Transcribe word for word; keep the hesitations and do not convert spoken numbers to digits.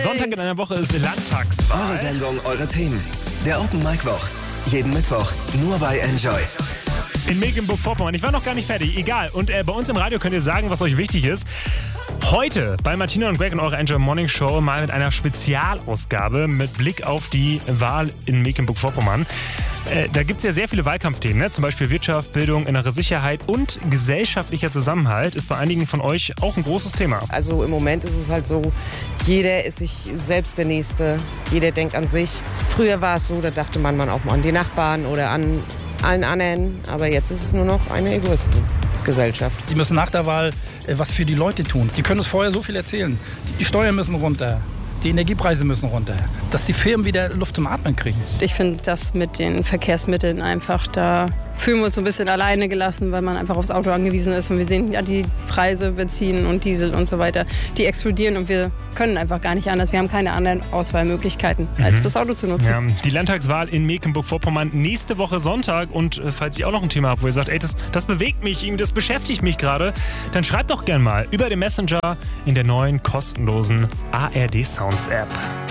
Sonntag in einer Woche ist Landtagswahl. Eure Sendung, eure Themen. Der Open Mic Woch. Jeden Mittwoch nur bei Enjoy. In Mecklenburg-Vorpommern. Ich war noch gar nicht fertig. Egal. Und äh, bei uns im Radio könnt ihr sagen, was euch wichtig ist. Heute bei Martina und Greg in eurer Enjoy Morning Show mal mit einer Spezialausgabe mit Blick auf die Wahl in Mecklenburg-Vorpommern. Äh, da gibt es ja sehr viele Wahlkampfthemen, ne? Zum Beispiel Wirtschaft, Bildung, innere Sicherheit und gesellschaftlicher Zusammenhalt ist bei einigen von euch auch ein großes Thema. Also im Moment ist es halt so, jeder ist sich selbst der Nächste, jeder denkt an sich. Früher war es so, da dachte man, man auch mal an die Nachbarn oder an allen anderen, aber jetzt ist es nur noch eine Egoistengesellschaft. Die müssen nach der Wahl äh, was für die Leute tun. Die können uns vorher so viel erzählen. Die Steuern müssen runter. Die Energiepreise müssen runter, dass die Firmen wieder Luft zum Atmen kriegen. Ich finde das mit den Verkehrsmitteln einfach, da fühlen wir uns so ein bisschen alleine gelassen, weil man einfach aufs Auto angewiesen ist. Und wir sehen ja die Preise, Benzin und Diesel und so weiter, die explodieren und wir können einfach gar nicht anders. Wir haben keine anderen Auswahlmöglichkeiten, als mhm. das Auto zu nutzen. Ja, die Landtagswahl in Mecklenburg-Vorpommern nächste Woche Sonntag. Und äh, falls ihr auch noch ein Thema habt, wo ihr sagt, ey, das, das bewegt mich, das beschäftigt mich gerade, dann schreibt doch gern mal über den Messenger in der neuen kostenlosen A R D Sounds App.